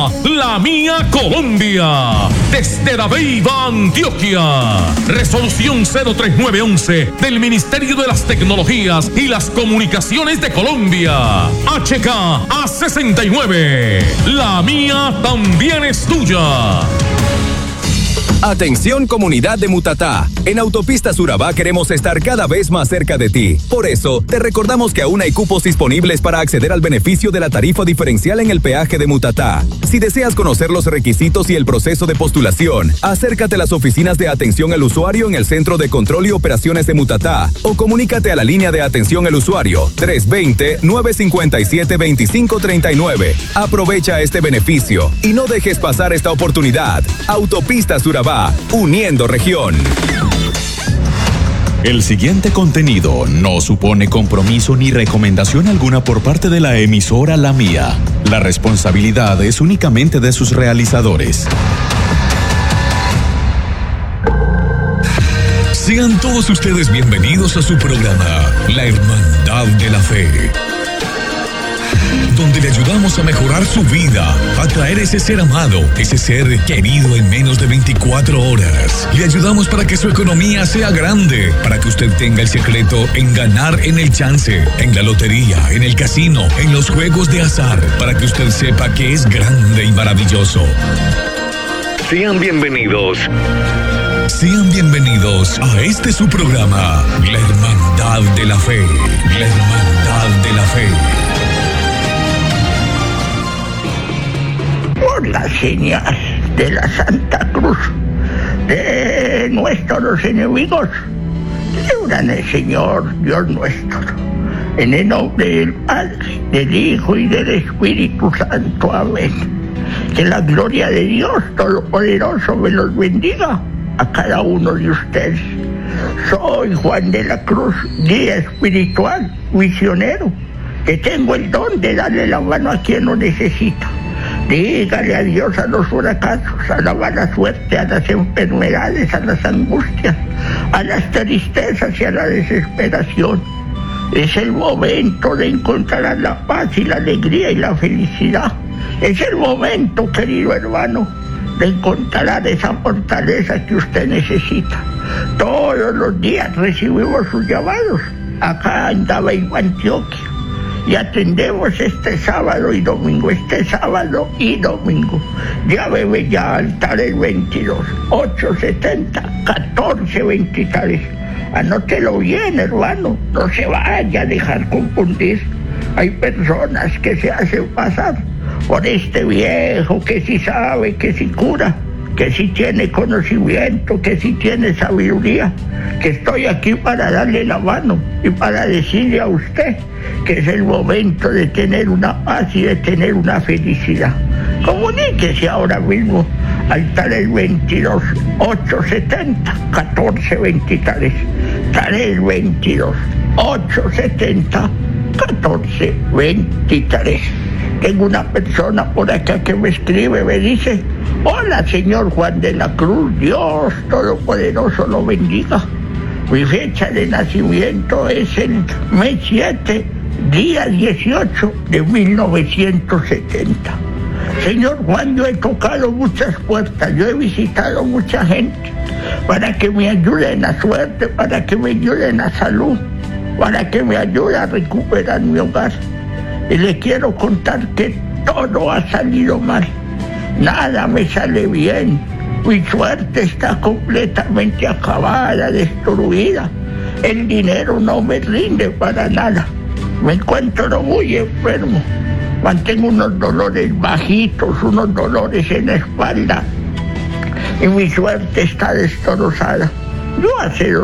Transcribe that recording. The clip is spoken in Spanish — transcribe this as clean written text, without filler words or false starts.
a La Mía Colombia. Desde La Beiba, Antioquia. Resolución 03911 del Ministerio de las Tecnologías y las Comunicaciones de Colombia. HK A69. La mía también es tuya. Atención, comunidad de Mutatá. En Autopistas Urabá queremos estar cada vez más cerca de ti. Por eso, te recordamos que aún hay cupos disponibles para acceder al beneficio de la tarifa diferencial en el peaje de Mutatá. Si deseas conocer los requisitos y el proceso de postulación, acércate a las oficinas de atención al usuario en el Centro de Control y Operaciones de Mutatá o comunícate a la línea de atención al usuario 320-957-2539. Aprovecha este beneficio y no dejes pasar esta oportunidad. Autopistas Urabá, uniendo región. El siguiente contenido no supone compromiso ni recomendación alguna por parte de la emisora La Mía. La responsabilidad es únicamente de sus realizadores. Sean todos ustedes bienvenidos a su programa, La Hermandad de la Fe, donde le ayudamos a mejorar su vida, a traer ese ser amado, ese ser querido en menos de 24 horas. Le ayudamos para que su economía sea grande, para que usted tenga el secreto en ganar en el chance, en la lotería, en el casino, en los juegos de azar, para que usted sepa que es grande y maravilloso. Sean bienvenidos a este su programa, La Hermandad de la Fe, La Hermandad de la Fe. Por la señal de la Santa Cruz de nuestros enemigos, líbranos, Señor Dios nuestro, en el nombre del Padre, del Hijo y del Espíritu Santo. Amén. Que la gloria de Dios Todopoderoso me los bendiga a cada uno de ustedes. Soy Juan de la Cruz, guía espiritual, misionero, que tengo el don de darle la mano a quien lo necesita. Dígale adiós a los fracasos, a la mala suerte, a las enfermedades, a las angustias, a las tristezas y a la desesperación. Es el momento de encontrar la paz y la alegría y la felicidad. Es el momento, querido hermano, de encontrar esa fortaleza que usted necesita. Todos los días recibimos sus llamados. Acá en La Beiba, Antioquia. Y atendemos este sábado y domingo. Llámeme ya al Taler 22 870 1423. Anótelo bien, hermano. No se vaya a dejar confundir. Hay personas que se hacen pasar por este viejo que sí sabe, que sí cura, que sí tiene conocimiento, que sí tiene sabiduría, que estoy aquí para darle la mano y para decirle a usted que es el momento de tener una paz y de tener una felicidad. Comuníquese ahora mismo al Taler 22 870 1423. Taler 22 870 1423. Tengo una persona por acá que me escribe, me dice: hola, señor Juan de la Cruz, Dios Todopoderoso lo bendiga. Mi fecha de nacimiento es el mes 7, día 18 de 1970. Señor Juan, yo he tocado muchas puertas, yo he visitado mucha gente para que me ayuden a suerte, para que me ayuden a salud, para que me ayude a recuperar mi hogar. Y le quiero contar que todo ha salido mal. Nada me sale bien. Mi suerte está completamente acabada, destruida. El dinero no me rinde para nada. Me encuentro muy enfermo. Mantengo unos dolores bajitos, unos dolores en la espalda. Y mi suerte está destrozada. Yo hace